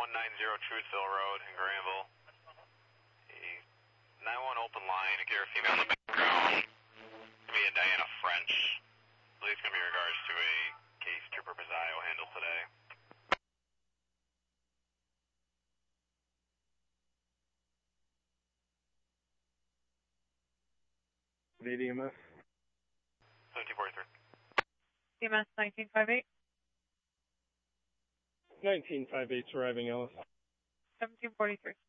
190 Truthville Road in Granville. A 911 open line, a gear female in the background. It's going to be a Diana French. I believe it's going to be in regards to a case Trooper Pizzaio handled today. VDMS? 1743. EMS 1958. 1958's arriving, Ellis. 1743.